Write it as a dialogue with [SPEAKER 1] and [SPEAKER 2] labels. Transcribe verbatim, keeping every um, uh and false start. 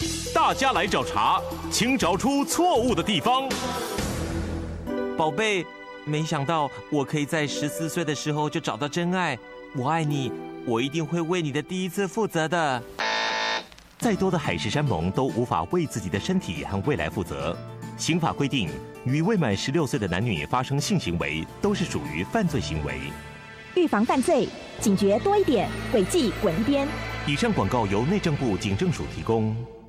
[SPEAKER 1] 大家来找茬，请找出错误的地方。
[SPEAKER 2] 宝贝，没想到我可以在十四岁的时候就找到真爱。我爱你，我一定会为你的第一次负责的。
[SPEAKER 1] 再多的海誓山盟都无法为自己的身体和未来负责。刑法规定，与未满十六岁的男女发生性行为都是属于犯罪行为。
[SPEAKER 3] 预防犯罪，警觉多一点，轨迹滚一边。
[SPEAKER 1] 以上广告由内政部警政署提供。